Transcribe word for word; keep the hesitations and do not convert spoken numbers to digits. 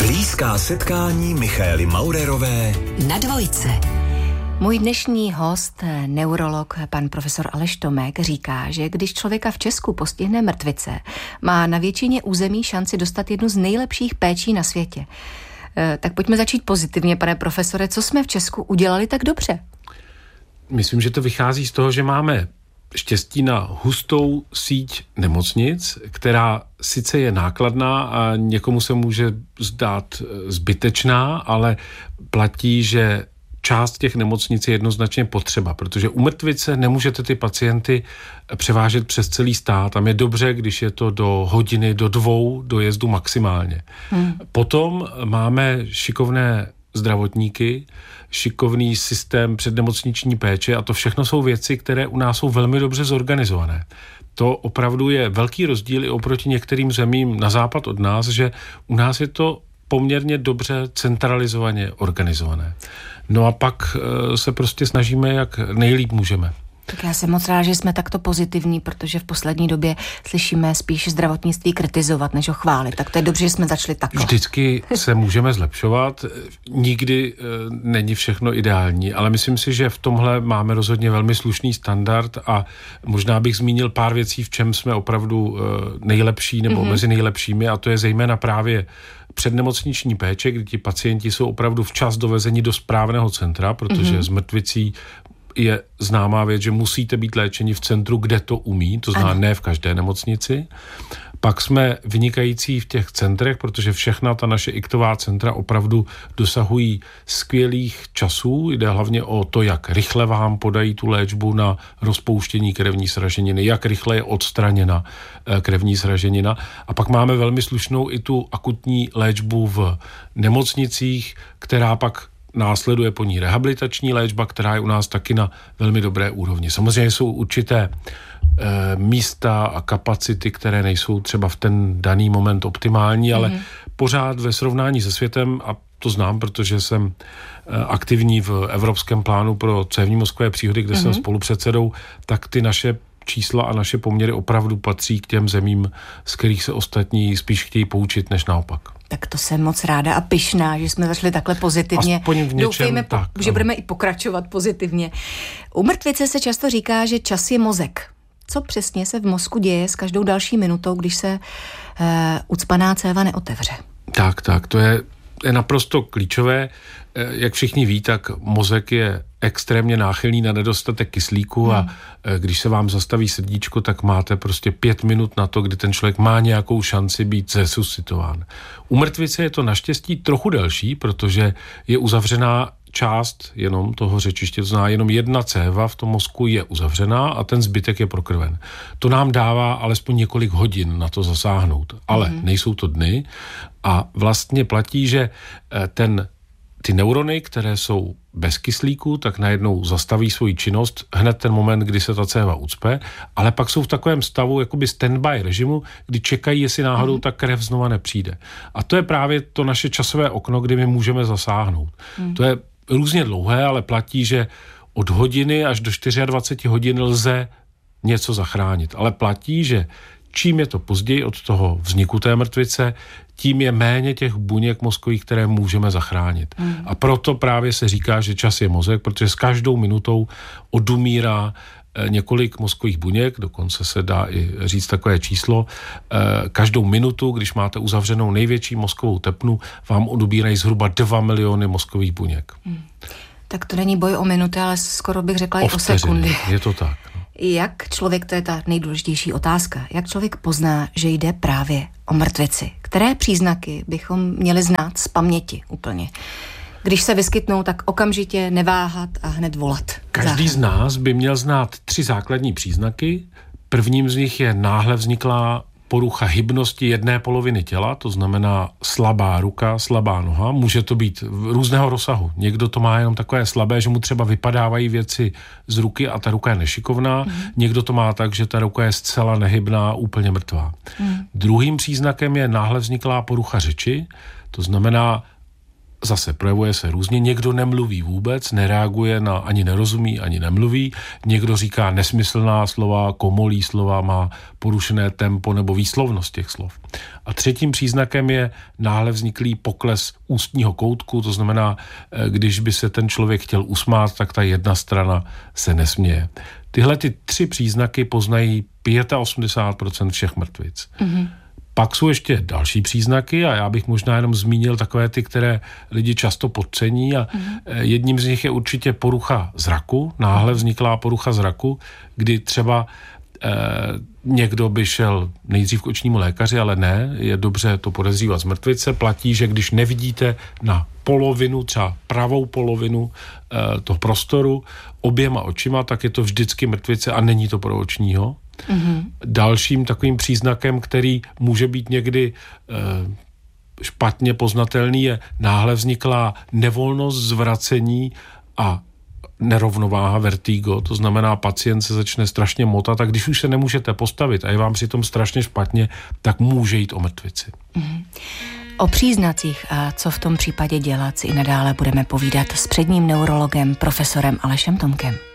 Blízká setkání Michaely Maurerové na dvojce. Můj dnešní host, neurolog, pan profesor Aleš Tomek, říká, že když člověka v Česku postihne mrtvice, má na většině území šanci dostat jednu z nejlepších péčí na světě. E, tak pojďme začít pozitivně, pane profesore. Co jsme v Česku udělali tak dobře? Myslím, že to vychází z toho, že máme štěstí na hustou síť nemocnic, která sice je nákladná a někomu se může zdát zbytečná, ale platí, že část těch nemocnic je jednoznačně potřeba, protože u mrtvice nemůžete ty pacienty převážet přes celý stát. Tam je dobře, když je to do hodiny, do dvou dojezdu maximálně. Hmm. Potom máme šikovné zdravotníky, šikovný systém přednemocniční péče a to všechno jsou věci, které u nás jsou velmi dobře zorganizované. To opravdu je velký rozdíl i oproti některým zemím na západ od nás, že u nás je to poměrně dobře centralizovaně organizované. No a pak se prostě snažíme, jak nejlíp můžeme. Tak já jsem moc ráda, že jsme takto pozitivní, protože v poslední době slyšíme spíš zdravotnictví kritizovat, než ho chválit. Tak to je dobře, že jsme začali takhle. Vždycky se můžeme zlepšovat, nikdy e, není všechno ideální, ale myslím si, že v tomhle máme rozhodně velmi slušný standard a možná bych zmínil pár věcí, v čem jsme opravdu e, nejlepší nebo mm-hmm. mezi nejlepšími, a to je zejména právě přednemocniční péče, kdy ti pacienti jsou opravdu včas dovezeni do správného centra, protože mm-hmm. z mrtvicí je známá věc, že musíte být léčeni v centru, kde to umí, to znamená ne v každé nemocnici. Pak jsme vynikající v těch centrech, protože všechna ta naše iktová centra opravdu dosahují skvělých časů. Jde hlavně o to, jak rychle vám podají tu léčbu na rozpouštění krevní sraženiny, jak rychle je odstraněna krevní sraženina. A pak máme velmi slušnou i tu akutní léčbu v nemocnicích, která pak následuje po ní rehabilitační léčba, která je u nás taky na velmi dobré úrovni. Samozřejmě jsou určité e, místa a kapacity, které nejsou třeba v ten daný moment optimální, ale mm-hmm. pořád ve srovnání se světem, a to znám, protože jsem e, aktivní v Evropském plánu pro cévní mozkové příhody, kde mm-hmm. jsem spolupředsedou, tak ty naše čísla a naše poměry opravdu patří k těm zemím, z kterých se ostatní spíš chtějí poučit, než naopak. Tak to jsem moc ráda a pyšná, že jsme začali takhle pozitivně. Aspoň v něčem, doufejme, tak, že ano. budeme i pokračovat pozitivně. U mrtvice se často říká, že čas je mozek. Co přesně se v mozku děje s každou další minutou, když se uh, ucpaná céva neotevře? Tak, tak, to je, je naprosto klíčové. Jak všichni ví, tak mozek je extrémně náchylný na nedostatek kyslíku hmm. a když se vám zastaví srdíčko, tak máte prostě pět minut na to, kdy ten člověk má nějakou šanci být resuscitován. U mrtvice je to naštěstí trochu delší, protože je uzavřená část jenom toho řečiště, to znamená jenom jedna céva v tom mozku je uzavřená a ten zbytek je prokrven. To nám dává alespoň několik hodin na to zasáhnout, ale hmm. nejsou to dny a vlastně platí, že ten ty neurony, které jsou bez kyslíku, tak najednou zastaví svoji činnost hned ten moment, kdy se ta céva ucpe, ale pak jsou v takovém stavu jakoby stand-by režimu, kdy čekají, jestli náhodou mm. ta krev znova nepřijde. A to je právě to naše časové okno, kdy my můžeme zasáhnout. Mm. To je různě dlouhé, ale platí, že od hodiny až do dvacet čtyři hodin lze něco zachránit. Ale platí, že čím je to později od toho vzniku té mrtvice, tím je méně těch buněk mozkových, které můžeme zachránit. Mm. A proto právě se říká, že čas je mozek, protože s každou minutou odumírá několik mozkových buněk, dokonce se dá i říct takové číslo. Každou minutu, když máte uzavřenou největší mozkovou tepnu, vám odubírají zhruba dva miliony mozkových buněk. Mm. Tak to není boj o minuty, ale skoro bych řekla o i o sekundy. Je to tak. No. Jak člověk, to je ta nejdůležitější otázka, jak člověk pozná, že jde právě o mrtvici? Které příznaky bychom měli znát z paměti úplně? Když se vyskytnou, tak okamžitě neváhat a hned volat. Každý z nás by měl znát tři základní příznaky. Prvním z nich je náhle vzniklá porucha hybnosti jedné poloviny těla, to znamená slabá ruka, slabá noha. Může to být různého rozsahu. Někdo to má jenom takové slabé, že mu třeba vypadávají věci z ruky a ta ruka je nešikovná. Mm. Někdo to má tak, že ta ruka je zcela nehybná, úplně mrtvá. Mm. Druhým příznakem je náhle vzniklá porucha řeči, to znamená Zase projevuje se různě. Někdo nemluví vůbec, nereaguje na, ani nerozumí, ani nemluví. Někdo říká nesmyslná slova, komolí slova, má porušené tempo nebo výslovnost těch slov. A třetím příznakem je náhle vzniklý pokles ústního koutku, to znamená, když by se ten člověk chtěl usmát, tak ta jedna strana se nesměje. Tyhle ty tři příznaky poznají osmdesát pět procent všech mrtvic. Mm-hmm. Pak jsou ještě další příznaky a já bych možná jenom zmínil takové ty, které lidi často podcení a mm. jedním z nich je určitě porucha zraku, náhle vzniklá porucha zraku, kdy třeba eh, někdo by šel nejdřív k očnímu lékaři, ale ne, je dobře to podezřívat z mrtvice, platí, že když nevidíte na polovinu, třeba pravou polovinu eh, toho prostoru oběma očima, tak je to vždycky mrtvice a není to pro očního. Mm-hmm. Dalším takovým příznakem, který může být někdy e, špatně poznatelný, je náhle vzniklá nevolnost, zvracení a nerovnováha, vertigo, to znamená, pacient se začne strašně motat a když už se nemůžete postavit a je vám přitom strašně špatně, tak může jít o mrtvici. Mm-hmm. O příznacích a co v tom případě dělat si i nadále budeme povídat s předním neurologem profesorem Alešem Tomkem.